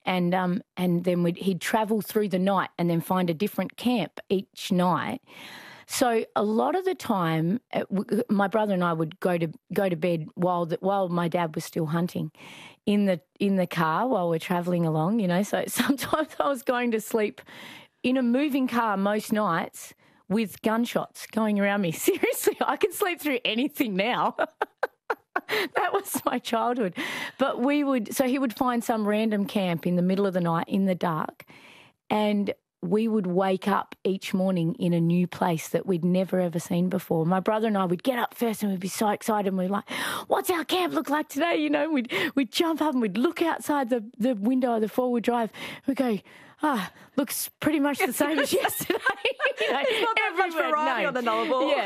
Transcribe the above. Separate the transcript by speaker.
Speaker 1: and then he'd travel through the night and then find a different camp each night. So a lot of the time, my brother and I would go to bed while my dad was still hunting, in the car while we're travelling along. So sometimes I was going to sleep in a moving car most nights with gunshots going around me. Seriously, I can sleep through anything now. That was my childhood. But he would find some random camp in the middle of the night in the dark, and we would wake up each morning in a new place that we'd never ever seen before. My brother and I would get up first and we'd be so excited, and we'd like, what's our camp look like today? We'd jump up and we'd look outside the window of the four-wheel drive. We'd go, looks pretty much the same as yesterday.
Speaker 2: There's not that much variety on the Nullarbor.
Speaker 1: Yeah,